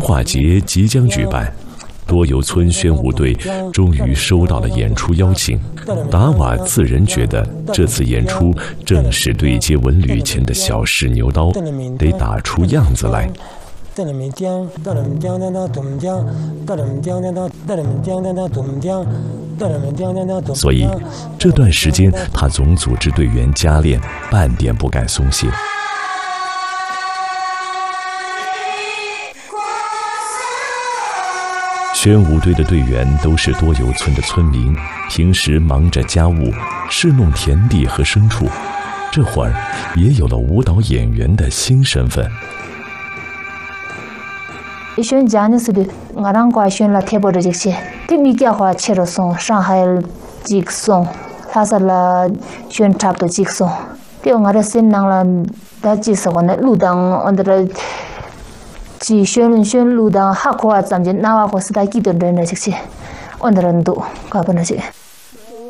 化节即将举办，多游村宣武队终于收到了演出邀请。达瓦自然觉得这次演出正是对接文旅前的小试牛刀，得打出样子来。所以这段时间他总组织队员加练，半点不敢松懈。宣武队的队员都是多游村的村民，平时忙着家务，侍弄田地和牲畜，这会儿也有了舞蹈演员的新身份。 选家呢是的，我让过选了贴补的这些，这米家话切了送，上海几个送，他是了选差不多几个送，这我的新郎了，他几十个呢，路当我的。只选路当哈库啊，咱们那话是在几多人的这些，我的人多，搞不那些。